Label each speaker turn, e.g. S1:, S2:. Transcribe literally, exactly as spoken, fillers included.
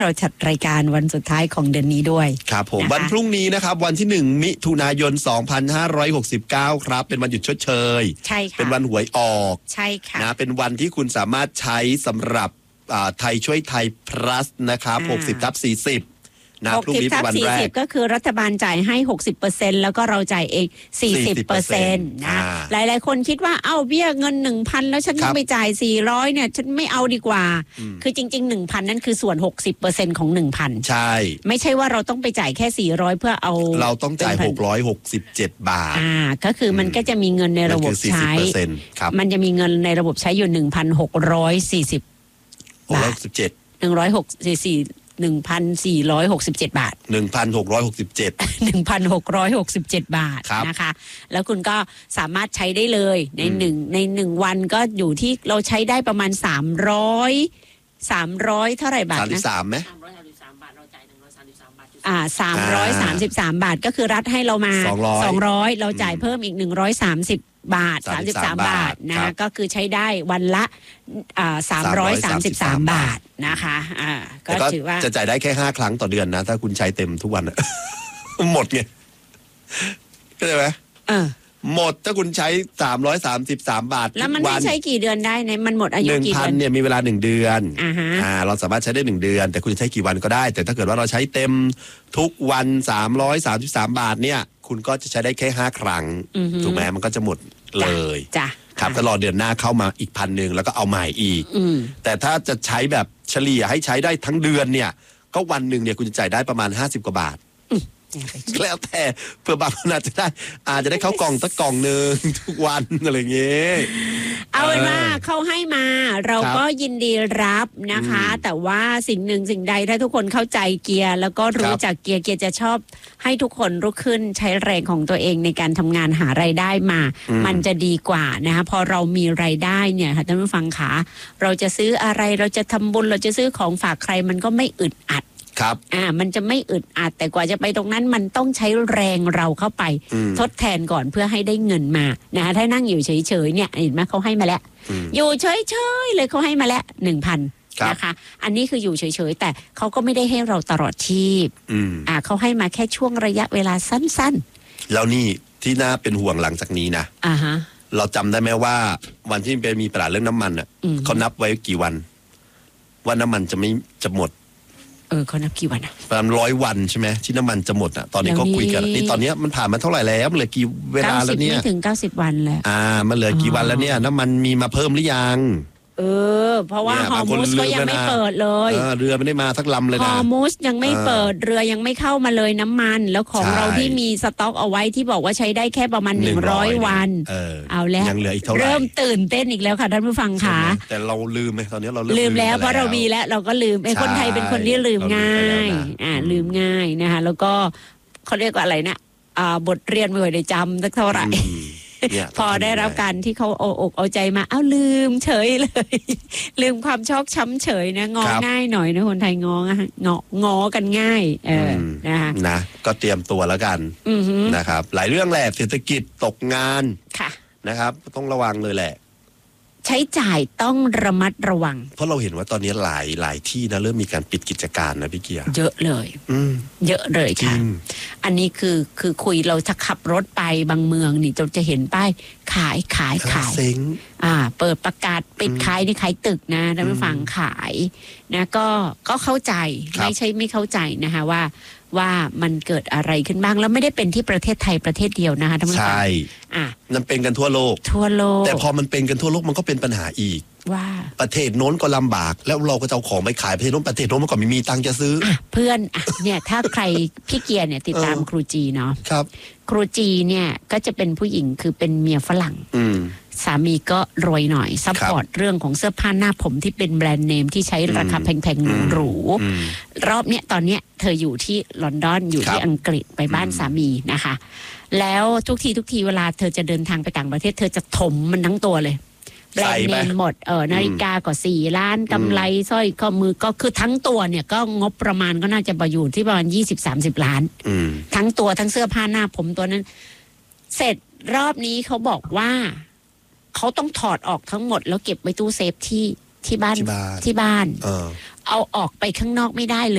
S1: เราจัดรายการวันสุดท้ายของเดือนนี้ด้วย
S2: ครับผมวันพรุ่งนี้นะครับวันที่หนึ่งมิถุนายนสองพันห้าร้อยหกสิบเก้าครับเป็นวันหยุดชดเชย
S1: ใช่ค่ะ
S2: เป็นวันหวยออก
S1: ใช่ค่ะ
S2: นะเป็นวันที่คุณสามารถใช้สำหรับไทยช่วยไทย plus นะครับหกสิบทับสี่สิบนะพรุ่งนี้เป็นวันแรก
S1: ก็คือรัฐบาลจ่ายให้ หกสิบเปอร์เซ็นต์ แล้วก็เราจ่ายเอง สี่สิบเปอร์เซ็นต์ นะหลายๆคนคิดว่าเอ้าเบี้ยเงิน หนึ่งพัน แล้วฉันต้องไปจ่ายสี่ร้อยเนี่ยฉันไม่เอาดีกว่าคือจริงๆ หนึ่งพัน นั่นคือส่วน หกสิบเปอร์เซ็นต์ ของ หนึ่งพัน
S2: ใช่
S1: ไม่ใช่ว่าเราต้องไปจ่ายแค่สี่ร้อยเพื่อเอา
S2: เราต้องจ่ายหกร้อยหกสิบเจ็ดบาท
S1: อ่าก็คือมันก็จะมีเงินในระบบใช้มันจะมีเงินในระบบใช้อยู่ หนึ่งพันหกร้อยสี่สิบ บาทหนึ่งร้อยหกสิบสี่ หนึ่งพันสี่ร้อยหกสิบเจ็ด บาท
S2: หนึ่งพันหกร้อยหกสิบเจ็ด
S1: หนึ่งพันหกร้อยหกสิบเจ็ด บาทนะคะแล้วคุณก็สามารถใช้ได้เลยในหนึ่งในหนึ่งวันก็อยู่ที่เราใช้ได้ประมาณสามร้อย สามร้อยเท่าไหร่บาทนะ
S2: สามสิบสามมั้ย
S1: อ่าสามร้อยสามสิบสามบาทก็คือรัฐให้เรามาสองร้อยเราจ่ายเพิ่มอีกหนึ่งร้อยสามสิบบาทสามสิบสามบาทนะก็คือใช้ได้วันละอ่าสามร้อยสามสิบสามบาทนะคะอ่าก็ถือว่า
S2: จะจ่ายได้แค่ห้าครั้งต่อเดือนนะถ้าคุณใช้เต็มทุกวันหมดไงเข้าใจมั้ย
S1: เออ
S2: หมดถ้าคุณใช้สามร้อยสามสิบสามบาท
S1: แล้วมันไม่ใช้กี่เดือนได้ในมันหมดอายุกี่เดือน
S2: หนึ่งพัน เนี่ยมีเวลาหนึ่งเดือน
S1: อ่าฮะ
S2: อ่าเราสามารถใช้ได้หนึ่งเดือนแต่คุณจะใช้กี่วันก็ได้แต่ถ้าเกิดว่าเราใช้เต็มทุกวันสามร้อยสามสิบสามบาทเนี่ยคุณก็จะใช้ได้แค่ห้าครั้งถูกมั้ยมันก็จะหมดเลย
S1: จ้ะ
S2: ครับก็รอเดือนหน้าเข้ามาอีกพันหนึ่งแล้วก็เอาใหม่อีกแต่ถ้าจะใช้แบบเฉลี่ยให้ใช้ได้ทั้งเดือนเนี่ยก็วันหนึ่งเนี่ยคุณจะจ่ายได้ประมาณห้าสิบกว่าบาทแล้วแต่เพื่อบางคนอาจจะได้อาจจะได้เข้ากล่องสักกล่องนึงทุกวันอะไรเงี้ย
S1: เอาเป็นว่าเขาให้มาเราก็ยินดีรับนะคะแต่ว่าสิ่งหนึ่งสิ่งใดถ้าทุกคนเข้าใจเกียร์แล้วก็รู้จักเกียร์เกียร์จะชอบให้ทุกคนลุกขึ้นใช้แรงของตัวเองในการทำงานหารายได้มามันจะดีกว่านะคะพอเรามีรายได้เนี่ยค่ะท่านผู้ฟังขาเราจะซื้ออะไรเราจะทำบุญเราจะซื้อของฝากใครมันก็ไม่อึดอัด
S2: ครับ
S1: อ่ามันจะไม่อึดอัดแต่กว่าจะไปตรงนั้นมันต้องใช้แรงเราเข้าไปทดแทนก่อนเพื่อให้ได้เงินมานะคะถ้านั่งอยู่เฉยๆเนี่ยเห็นไหมเขาให้มาแล้วอยู่เฉยๆเลยเขาให้มาแล้ว หนึ่งพัน นะคะอันนี้คืออยู่เฉยๆแต่เขาก็ไม่ได้ให้เราตลอดชีพอ่าเขาให้มาแค่ช่วงระยะเวลาสั้น
S2: ๆแล้วนี่ที่น่าเป็นห่วงหลังจากนี้นะ
S1: อ่าฮะ
S2: เราจำได้ไหมว่าวันที่เป็นมีปัญหาเรื่องน้ำมันอ่ะเขานับไว้กี่วันว่าน้ำมันจะไม่จะหมด
S1: เออเขานับกี่วันอ่ะ
S2: ประมาณร้อยวันใช่ไหมที่น้ำมันจะหมดอ่ะตอนนี้ก็คุยกันนี่ตอนนี้มันผ่านมาเท่าไหร่แล้วมันเหลือกี่เวลาแล้วเนี่ย
S1: ไม่ถึงเก้าสิบวันแล้ว
S2: อ่ามันเหลือกี่วันแล้วเนี่ยน้ำมันมีมาเพิ่มหรือยัง
S1: เออเพราะว่าฮอร์มูสก็ยังไม่เปิดเลย
S2: เรือไม่ได้มาสักลำเลยนะ
S1: ฮอร์มูสยังไม่เปิดเรือยังไม่เข้ามาเลยน้ำมันแล้วของเราที่มีสต็อกเอาไว้ที่บอกว่าใช้ได้แค่ประมาณหนึ่งร้อยวันเอาแล้วเริ่มตื่นเต้นอีกแล้วค่ะท่านผู้ฟังค่ะ
S2: แต่เราลืมไหมตอนนี้เรา
S1: ลืมแล้วเพราะเรามีแล้วเราก็ลืมไอ้คนไทยเป็นคนที่ลืมง่ายอ่าลืมง่ายนะคะแล้วก็เขาเรียกว่าอะไรนะอ่าบทเรียนไม่ค่อยได้จำสักเท่าไหร่พอได้รับการที่เขาเอาอกเอาใจมาเอ้าลืมเฉยเลยลืมความชอกช้ำเฉยนะงอง่ายหน่อยนะคนไทยงองงองอกันง่ายเออนะคะ
S2: นะก็เตรียมตัวแล้วกันนะครับหลายเรื่องแหละเศรษฐกิจตกงานนะครับต้องระวังเลยแหละ
S1: ใช้จ่ายต้องระมัดระวัง
S2: เพราะเราเห็นว่าตอนนี้หลายหลายที่นะเริ่มมีการปิดกิจการนะพี่เกียร์
S1: เยอะเลยเยอะเลยค่ะอันนี้คือคือคุยเราถ้าขับรถไปบางเมืองนี่เราจะเห็นป้ายขายขายขายอ่าเปิดประกาศปิดขายนี่ขายตึกนะท่านผู้ฟังขายนะก็ก็เข้าใจไม่ใช่ไม่เข้าใจนะคะว่าว่ามันเกิดอะไรขึ้นบ้างแล้วไม่ได้เป็นที่ประเทศไทยประเทศเดียวนะคะท่านผู้ฟังใช่
S2: อ่ะมันเป็นกันทั่วโลก
S1: ทั่วโลก
S2: แต่พอมันเป็นกันทั่วโลกมันก็เป็นปัญหาอีก
S1: ว่า
S2: ประเทศโน้นก็ลำบากแล้วเราก็จะเอาของไปขายประเทศโน้นประเทศโน้นมันก็ไม่มีตังค์จะซื้อ
S1: อ่ะเพื่อนอ่ะเนี่ยถ้าใครพี่เกียร์เนี่ยติดตามครูจีเนาะ
S2: ครับ
S1: ครูจีเนี่ยก็จะเป็นผู้หญิงคือเป็นเมียฝรั่งสามีก็รวยหน่อยซัพพอร์ตเรื่องของเสื้อผ้าหน้าผมที่เป็นแบรนด์เนมที่ใช้ราคาแพงๆหรูๆรอบเนี้ยตอนเนี้ยเธออยู่ที่ลอนดอนอยู่ที่อังกฤษไปบ้านสามีนะคะแล้วทุกทีทุกทีเวลาเธอจะเดินทางไปต่างประเทศเธอจะถมมันทั้งตัวเลยแบรนด์เนมหมดเออนาฬิกาก็สี่ล้านกำไรสร้อยข้อมือก็คือทั้งตัวเนี่ยก็งบประมาณก็น่าจะประอยู่ที่ประมาณยี่สิบสามสิบล้านทั้งตัวทั้งเสื้อผ้าหน้าผมตัวนั้นเสร็จรอบนี้เขาบอกว่าเขาต้องถอดออกทั้งหมดแล้วเก็บไว้ตู้เซฟที่ที่บ้านที่บ้าน เอาออกไปข้างนอกไม่ได้เลย